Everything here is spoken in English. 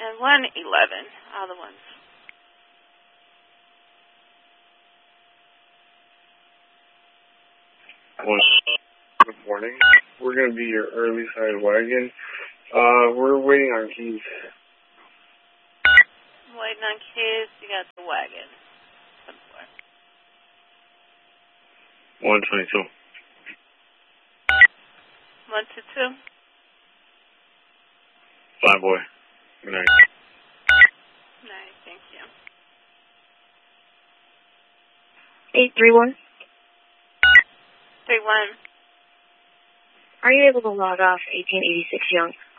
And 111, all the ones. Good morning. We're going to be your early side wagon. We're waiting on keys. Waiting on keys. You got the wagon. 122. 122. Fly boy. Good night. Nice, thank you. 831. 31. Are you able to log off 1886 Young?